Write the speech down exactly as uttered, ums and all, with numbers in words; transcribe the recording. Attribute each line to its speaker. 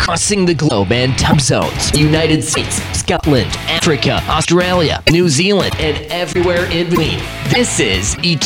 Speaker 1: crossing the globe and time zones. United States, Scotland, Africa, Australia, New Zealand, and everywhere in between. This is